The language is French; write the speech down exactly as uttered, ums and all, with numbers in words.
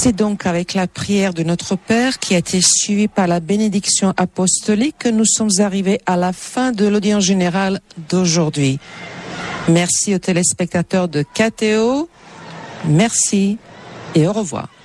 C'est donc avec la prière de notre Père qui a été suivie par la bénédiction apostolique que nous sommes arrivés à la fin de l'audience générale d'aujourd'hui. Merci aux téléspectateurs de K T O. Merci et au revoir.